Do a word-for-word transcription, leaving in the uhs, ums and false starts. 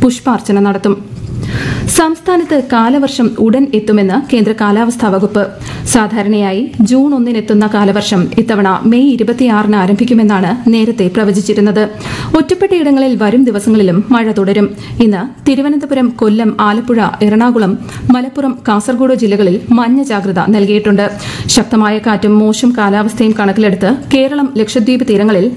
പുഷ്പാർച്ചന നടത്തും. സംസ്ഥാനത്ത് കാലവർഷം ഉടൻ എത്തുമെന്ന് കേന്ദ്ര കാലാവസ്ഥാ വകുപ്പ്. സാധാരണയായി ജൂൺ ഒന്നിനെത്തുന്ന കാലവർഷം ഇത്തവണ മെയ് ഇരുപത്തിയാറിന് ആരംഭിക്കുമെന്നാണ് നേരത്തെ പ്രവചിച്ചിരുന്നത്. ഒറ്റപ്പെട്ടയിടങ്ങളിൽ വരും ദിവസങ്ങളിലും മഴ തുടരും. ഇന്ന് തിരുവനന്തപുരം, കൊല്ലം, ആലപ്പുഴ, എറണാകുളം, മലപ്പുറം, കാസർഗോഡ് ജില്ലകളിൽ മഞ്ഞ ജാഗ്രത നൽകിയിട്ടുണ്ട്. ശക്തമായ കാറ്റും മോശം കാലാവസ്ഥയും കണക്കിലെടുത്ത് കേരളം, ലക്ഷദ്വീപ് തീരങ്ങളിൽ